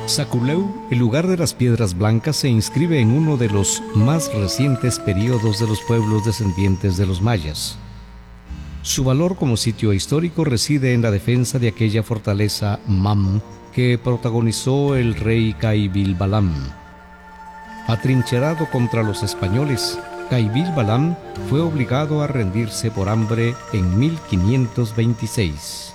Saculeu, el lugar de las piedras blancas, se inscribe en uno de los más recientes periodos de los pueblos descendientes de los mayas. Su valor como sitio histórico reside en la defensa de aquella fortaleza Mam que protagonizó el rey Caibil Balam. Atrincherado contra los españoles, Caibil Balam fue obligado a rendirse por hambre en 1526.